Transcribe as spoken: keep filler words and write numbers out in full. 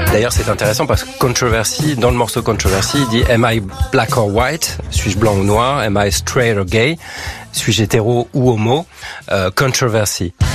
D'ailleurs, c'est intéressant parce que Controversy, dans le morceau Controversy, il dit Am I black or white? Suis-je blanc ou noir? Am I straight or gay? Suis-je hétéro ou homo? euh, Controversy.